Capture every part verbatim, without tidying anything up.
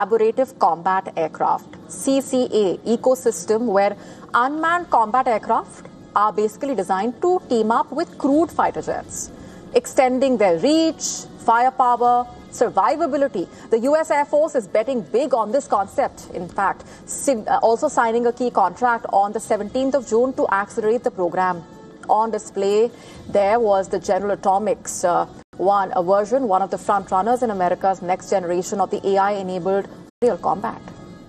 Collaborative Combat Aircraft, C C A, ecosystem where unmanned combat aircraft are basically designed to team up with crewed fighter jets, extending their reach, firepower, survivability. The U S Air Force is betting big on this concept. In fact, also signing a key contract on the seventeenth of June to accelerate the program. On display, there was the General Atomics uh, one, a version, one of the front runners in America's next generation of the A I-enabled aerial combat.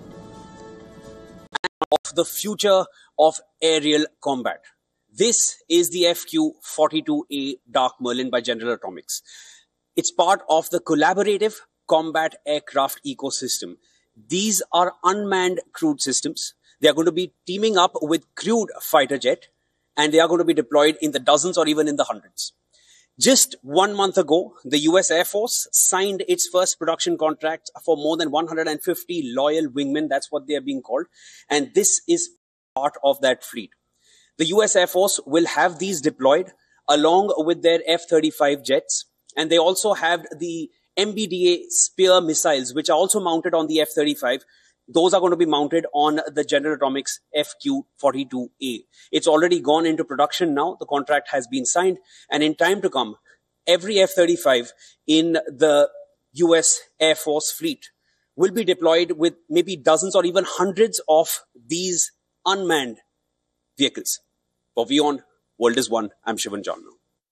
Of the future of aerial combat. This is the F Q forty-two A Dark Merlin by General Atomics. It's part of the Collaborative Combat Aircraft ecosystem. These are unmanned crewed systems. They are going to be teaming up with crewed fighter jet, and they are going to be deployed in the dozens or even in the hundreds. Just one month ago, the U S Air Force signed its first production contract for more than one hundred fifty loyal wingmen. That's what they are being called. And this is part of that fleet. The U S Air Force will have these deployed along with their F thirty-five jets. And they also have the M B D A Spear missiles, which are also mounted on the F thirty-five. Those are going to be mounted on the General Atomics F Q forty-two A. It's already gone into production now. The contract has been signed. And in time to come, every F thirty-five in the U S Air Force fleet will be deployed with maybe dozens or even hundreds of these unmanned vehicles. For WION, World is One, I'm Shivan John.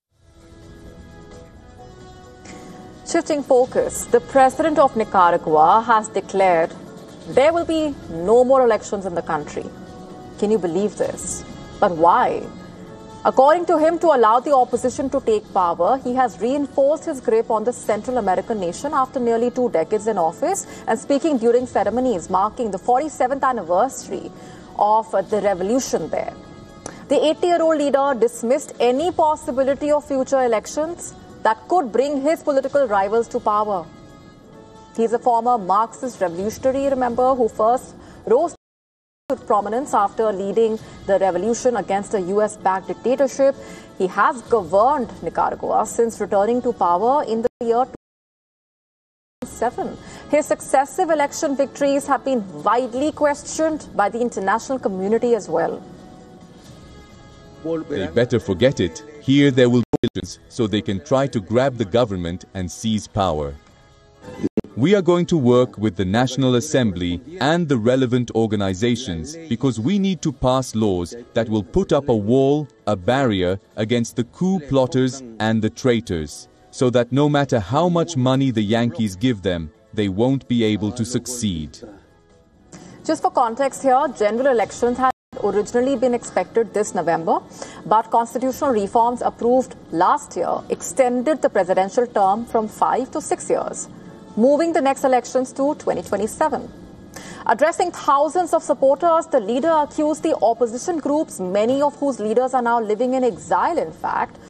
Shifting focus, the president of Nicaragua has declared there will be no more elections in the country. Can you believe this? But why? According to him, to allow the opposition to take power, he has reinforced his grip on the Central American nation after nearly two decades in office and speaking during ceremonies marking the forty-seventh anniversary of the revolution there. The eighty-year-old leader dismissed any possibility of future elections that could bring his political rivals to power. He's a former Marxist revolutionary, remember, who first rose to prominence after leading the revolution against a U S-backed dictatorship. He has governed Nicaragua since returning to power in the year two thousand seven. His successive election victories have been widely questioned by the international community as well. They better forget it. Here there will be elections so they can try to grab the government and seize power. We are going to work with the National Assembly and the relevant organizations because we need to pass laws that will put up a wall, a barrier against the coup plotters and the traitors, so that no matter how much money the Yankees give them, they won't be able to succeed. Just for context here, general elections had originally been expected this November, but constitutional reforms approved last year extended the presidential term from five to six years. Moving the next elections to twenty twenty-seven. Addressing thousands of supporters, the leader accused the opposition groups, many of whose leaders are now living in exile, in fact,